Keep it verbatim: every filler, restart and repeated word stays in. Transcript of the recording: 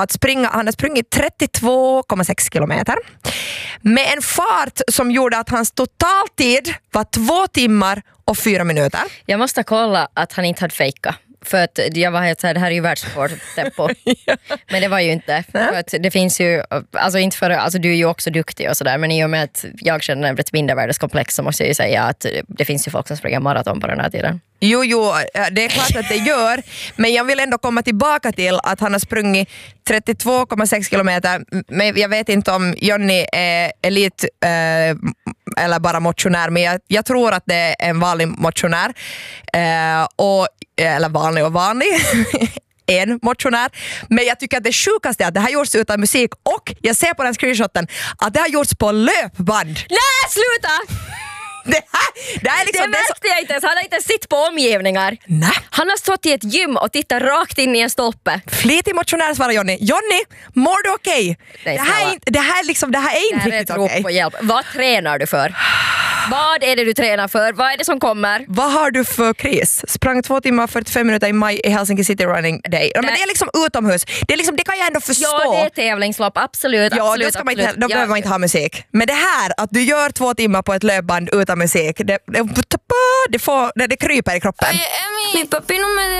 att springa, han har sprungit trettiotvå komma sex kilometer med en fart som gjorde att hans totaltid var två timmar och fyra minuter. Jag måste kolla att han inte hade fejkat. För att jag var helt såhär, det här är ju världsrekordtempo. ja. Men det var ju inte. För att det finns ju, alltså inte för, alltså du är ju också duktig och sådär, men i och med att jag känner ett mindervärdeskomplex så måste jag ju säga att det finns ju folk som springer maraton på den här tiden. Jo, jo, det är klart att det gör. Men jag vill ändå komma tillbaka till att han har sprungit trettiotvå komma sex kilometer. Men jag vet inte om Johnny är elit eh, eller bara motionär. Men jag, jag tror att det är en vanlig motionär. Eh, och, eller vanlig och vanlig. en motionär. Men jag tycker att det sjukaste är att det har gjorts utan musik. Och jag ser på den screenshoten att det har gjorts på löpband. Nej, sluta! Det, här, det, är liksom, det märkte jag inte ens. Han har inte sitt på omgivningar. Nej. Han har stått i ett gym och tittat rakt in i en stolpe. Flitig motionär, svarar Johnny. Johnny, mår du okej? Okay? Det, här är inte, det här, liksom, det här är inte det här riktigt okej. okej. Okay. Hjälp. Vad tränar du för? Vad är det du tränar för? Vad är det som kommer? Vad har du för kris? Sprang två timmar och fyrtiofem minuter i maj i Helsinki City Running Day. Men det är liksom utomhus. Det, är liksom, det kan jag ändå förstå. Ja, det är tävlingslopp. Absolut. Ja, absolut, då, ska man absolut. inte, då ja. behöver man inte ha musik. Men det här, att du gör två timmar på ett löpband utan musik, det, det, det, får, det, det kryper i kroppen. Mi papi no me